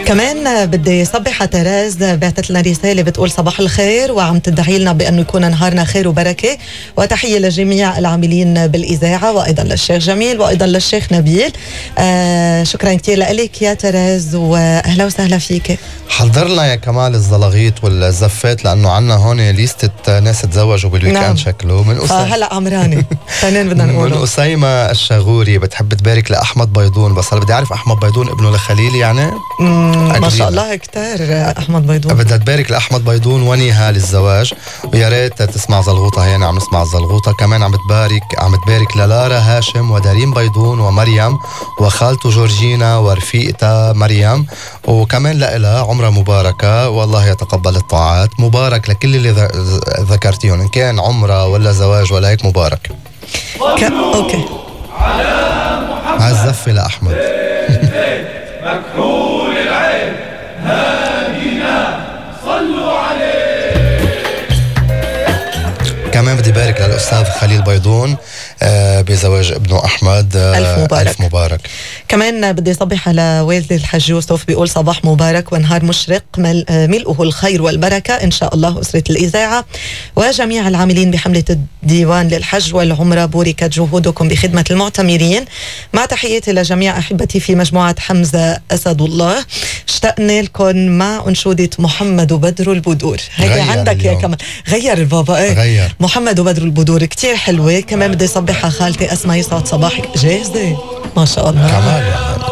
كمان بدي صبح على تراز، بعثت لنا رسالة بتقول صباح الخير وعم تدعي لنا بأنه يكون نهارنا خير وبركة، وتحية لجميع العاملين بالإذاعة وأيضا للشيخ جميل وأيضا للشيخ نبيل. شكرا كتير لك يا تراز وأهلا وسهلا فيك. حضر لنا يا كمال الزلاغيط والزفات لأنه عنا هون ليستة ناس تزوجوا بالويكند. نعم. شكله من هلا عمراني ثانيين بدنا نقوله. من أسيمة الشغوري بتحب تبارك لأحمد بيضون، بس أنا بدي أعرف أحمد بيضون ابنه لخليل يعني ما شاء الله كتير أحمد بيضون. بدها تبارك لأحمد بيضون ونيها للزواج، ويا ريت تسمع زلغوطة. هي عم نسمع الزلغوطة. كمان عم تبارك للارا هاشم ودارين بيضون ومريم وخالته جورجينا ورفيقتها مريم، وكمان لها عمرة مباركة والله يتقبل الطاعات. مبارك لكل اللي ذكرتيهم إن كان عمرة ولا زواج ولا هيك مبارك. أوكي على الزفة لأحمد. مكحول العين هادينا صلوا عليه. كمان بدي بارك للأستاذ خليل بيضون بزواج ابنه أحمد. ألف مبارك. ألف مبارك. كمان بدي صبح على والدي الحاج يوسف، بيقول صباح مبارك ونهار مشرق ملؤه الخير والبركة إن شاء الله. أسرة الإذاعة وجميع العاملين بحملة الديوان للحج والعمرة بوركت جهودكم بخدمة المعتمرين، مع تحياتي لجميع أحبتي في مجموعة حمزة أسد الله. اشتقنا لكم مع أنشودة محمد وبدر البدور. هيك عندك اليوم. يا كمان غير البابا غير محمد وبدر البدور كتير حلوة. كمان بدي صبح على خالتي أسماء، يسعد صباحك. جاهزة ما شاء الله كمان.